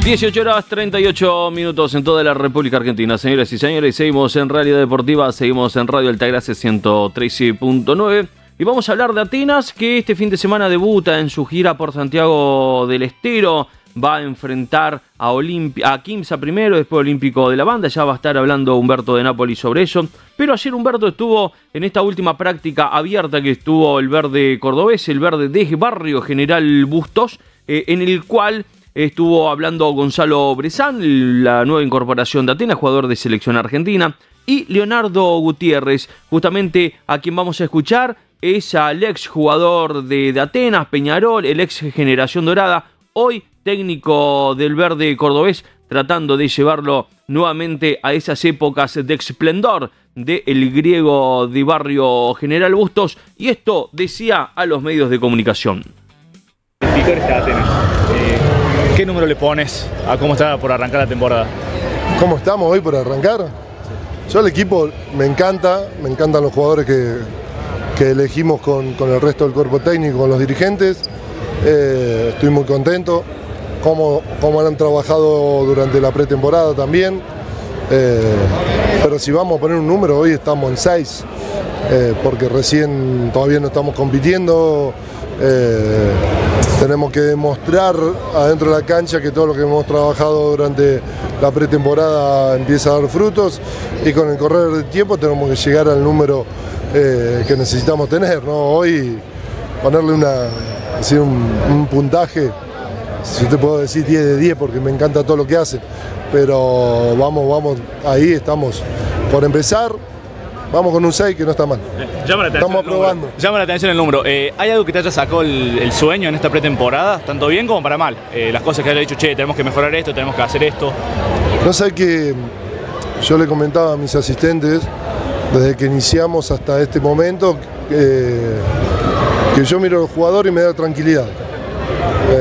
18:38 en toda la República Argentina. Señoras y señores, seguimos en Realidad Deportiva, seguimos en Radio Altagracia 113.9 y vamos a hablar de Atenas, que este fin de semana debuta en su gira por Santiago del Estero. Va a enfrentar a Quimsa primero, después Olímpico de la Banda. Ya va a estar hablando Humberto de Napoli sobre eso. Pero ayer Humberto estuvo en esta última práctica abierta que estuvo el verde cordobés, el verde de Barrio General Bustos, en el cual estuvo hablando Gonzalo Brezán, la nueva incorporación de Atenas, jugador de selección argentina, y Leonardo Gutiérrez, justamente a quien vamos a escuchar, es al ex jugador de Atenas, Peñarol, el ex Generación Dorada, hoy técnico del verde cordobés, tratando de llevarlo nuevamente a esas épocas de esplendor del griego de Barrio General Bustos, y esto decía a los medios de comunicación. ¿Qué número le pones a cómo está por arrancar la temporada? ¿Cómo estamos hoy por arrancar? Yo el equipo me encantan los jugadores que elegimos con el resto del cuerpo técnico, con los dirigentes. Estoy muy contento, cómo han trabajado durante la pretemporada también. Pero si vamos a poner un número, hoy estamos en 6, porque recién todavía no estamos compitiendo. Tenemos que demostrar adentro de la cancha que todo lo que hemos trabajado durante la pretemporada empieza a dar frutos, y con el correr del tiempo tenemos que llegar al número que necesitamos tener, ¿no? Hoy ponerle un puntaje, si te puedo decir 10 de 10, porque me encanta todo lo que hacen, pero vamos, ahí estamos por empezar. Vamos con un 6 que no está mal. Estamos probando. Llama la atención el número. ¿Hay algo que te haya sacado el sueño en esta pretemporada, tanto bien como para mal? Las cosas que haya dicho, tenemos que mejorar esto, tenemos que hacer esto. No sé, que yo le comentaba a mis asistentes, desde que iniciamos hasta este momento, que yo miro al jugador y me da tranquilidad.